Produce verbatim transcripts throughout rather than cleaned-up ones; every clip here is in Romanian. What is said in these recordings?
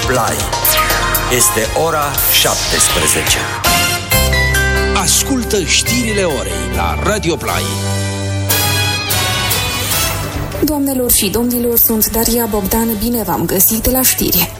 Play. Este ora șaptesprezece. Ascultă știrile orei la Radio Play. Doamnelor și domnilor, sunt Daria Bogdan, bine v-am găsit la știri.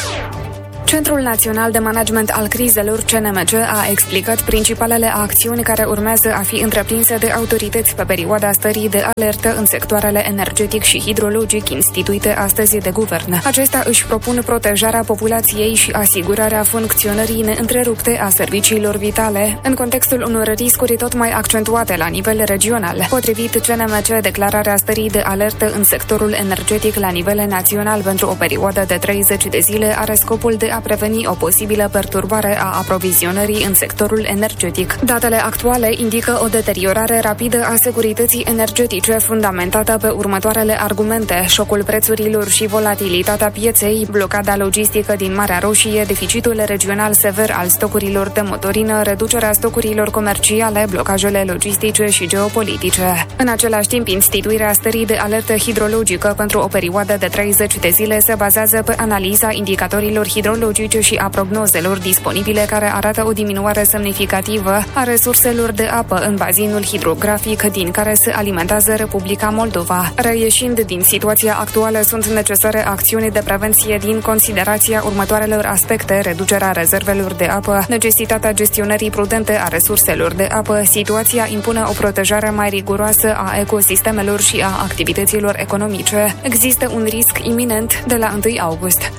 Centrul Național de Management al Crizelor, C N M C, a explicat principalele acțiuni care urmează a fi întreprinse de autorități pe perioada stării de alertă în sectoarele energetic și hidrologic instituite astăzi de guvern. Acestea își propun protejarea populației și asigurarea funcționării neîntrerupte a serviciilor vitale, în contextul unor riscuri tot mai accentuate la nivel regional. Potrivit C N M C, declararea stării de alertă în sectorul energetic la nivel național pentru o perioadă de treizeci de zile are scopul de a preveni o posibilă perturbare a aprovizionării în sectorul energetic. Datele actuale indică o deteriorare rapidă a securității energetice fundamentată pe următoarele argumente: șocul prețurilor și volatilitatea pieței, blocada logistică din Marea Roșie, deficitul regional sever al stocurilor de motorină, reducerea stocurilor comerciale, blocajele logistice și geopolitice. În același timp, instituirea stării de alertă hidrologică pentru o perioadă de treizeci de zile se bazează pe analiza indicatorilor hidrologice și a prognozelor disponibile, care arată o diminuare semnificativă a resurselor de apă în bazinul hidrografic din care se alimentează Republica Moldova. Reieșind din situația actuală, sunt necesare acțiuni de prevenție din considerația următoarelor aspecte: reducerea rezervelor de apă, necesitatea gestionării prudente a resurselor de apă. Situația impune o protejare mai riguroasă a ecosistemelor și a activităților economice. Există un risc iminent de la întâi august.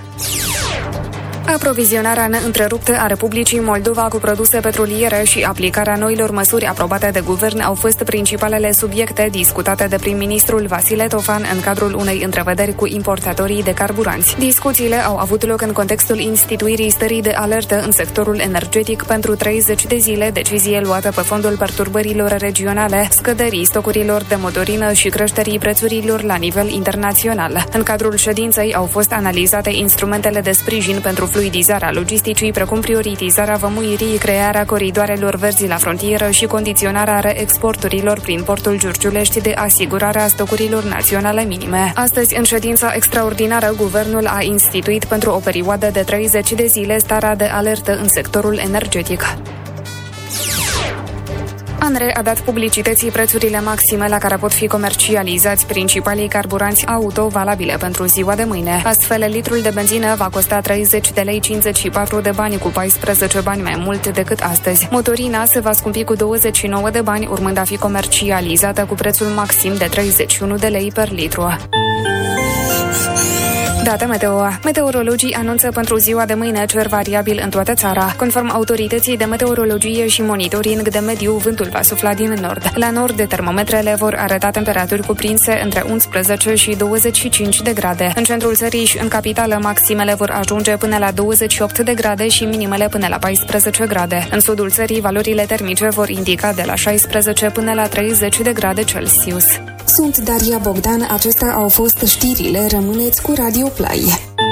Aprovizionarea neîntreruptă a Republicii Moldova cu produse petroliere și aplicarea noilor măsuri aprobate de guvern au fost principalele subiecte discutate de prim-ministrul Vasile Tofan în cadrul unei întrevederi cu importatorii de carburanți. Discuțiile au avut loc în contextul instituirii stării de alertă în sectorul energetic pentru treizeci de zile, decizie luată pe fondul perturbărilor regionale, scăderii stocurilor de motorină și creșterii prețurilor la nivel internațional. În cadrul ședinței au fost analizate instrumentele de sprijin pentru fluidizarea logisticii, precum prioritizarea vămuirii, crearea coridoarelor verzi la frontieră și condiționarea reexporturilor prin portul Giurgiulești de asigurarea stocurilor naționale minime. Astăzi, în ședința extraordinară, guvernul a instituit pentru o perioadă de treizeci de zile starea de alertă în sectorul energetic. ANRE a dat publicității prețurile maxime la care pot fi comercializați principalii carburanți auto valabile pentru ziua de mâine. Astfel, litrul de benzină va costa treizeci de lei cincizeci și patru de bani, cu paisprezece bani mai mult decât astăzi. Motorina se va scumpi cu douăzeci și nouă de bani, urmând a fi comercializată cu prețul maxim de treizeci și unu de lei per litru. Date meteo. Meteorologii anunță pentru ziua de mâine cer variabil în toată țara. Conform autorității de meteorologie și monitoring de mediu, vântul va sufla din nord. La nord, termometrele vor arăta temperaturi cuprinse între unsprezece și douăzeci și cinci de grade. În centrul țării și în capitală, maximele vor ajunge până la douăzeci și opt de grade și minimele până la paisprezece grade. În sudul țării, valorile termice vor indica de la șaisprezece până la treizeci de grade Celsius. Sunt Daria Bogdan, acestea au fost știrile, rămâneți cu Radio Play.